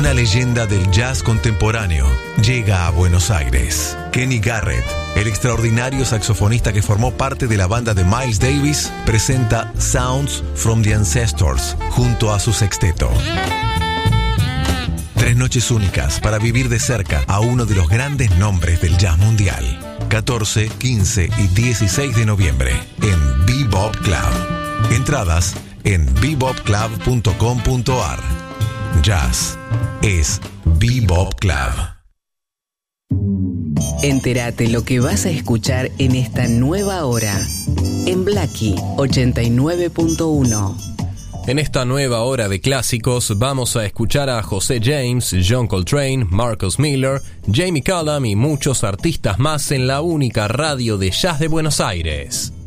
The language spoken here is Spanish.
Una leyenda del jazz contemporáneo llega a Buenos Aires. Kenny Garrett, el extraordinario saxofonista que formó parte de la banda de Miles Davis, presenta Sounds from the Ancestors junto a su sexteto. 3 noches únicas para vivir de cerca a uno de los grandes nombres del jazz mundial. 14, 15 y 16 de noviembre en Bebop Club. Entradas en bebopclub.com.ar. Jazz es Bebop Club. Entérate lo que vas a escuchar en esta nueva hora en Blackie 89.1. En esta nueva hora de clásicos vamos a escuchar a José James, John Coltrane, Marcus Miller, Jamie Cullum y muchos artistas más en la única radio de jazz de Buenos Aires.